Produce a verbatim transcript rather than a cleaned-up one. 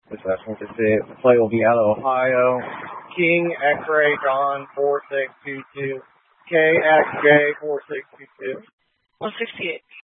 Assessment to see. The play will be out of Ohio. King X-Ray John four six two two. K X J four six two two. one sixty-eight.